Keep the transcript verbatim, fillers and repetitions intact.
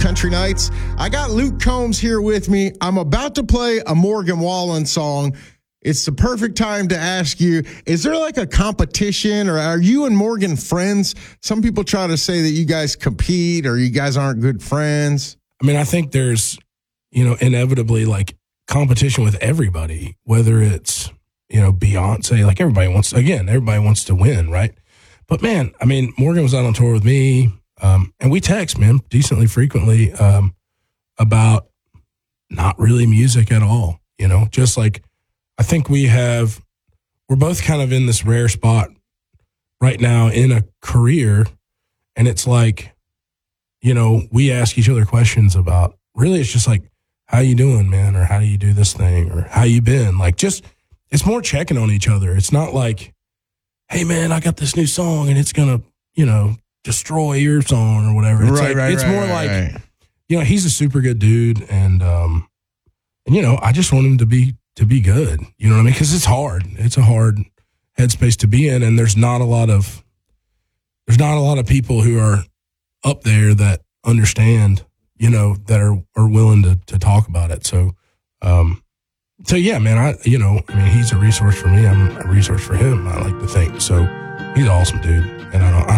Country Nights. I got Luke Combs here with me. I'm about to play a Morgan Wallen song. It's the perfect time to ask you, is there like a competition, or are you and Morgan friends? Some people try to say that you guys compete or you guys aren't good friends. I mean, I think there's, you know, inevitably like competition with everybody, whether it's, you know, Beyonce, like everybody wants, again, everybody wants to win, right? But man, I mean, Morgan was out on tour with me, um, and we text, man, decently frequently um, about not really music at all, you know, just like, I think we have, we're both kind of in this rare spot right now in a career, and it's like, you know, we ask each other questions about, really, it's just like, how you doing, man? Or how do you do this thing? Or how you been? Like, just, it's more checking on each other. It's not like, hey, man, I got this new song and it's going to, you know, destroy your song or whatever. It's right, like, right, it's right, more right, like, right. you know, he's a super good dude. And, um, and, you know, I just want him to be, to be good. You know what I mean? Because it's hard. It's a hard headspace to be in. And there's not a lot of, there's not a lot of people who are up there that understand, you know, that are, are willing to, to talk about it. So, um, so yeah, man, I, you know, I mean, he's a resource for me. I'm a resource for him. I like to think. So he's an awesome dude. And I don't, I